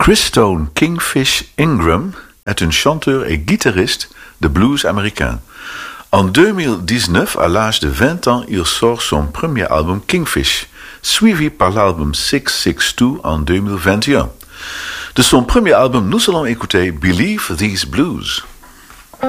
Christone Kingfish Ingram est un chanteur et guitariste de blues américain. En 2019, à l'âge de 20 ans, il sort son premier album Kingfish, suivi par l'album 662 en 2021. De son premier album, nous allons écouter Believe These Blues.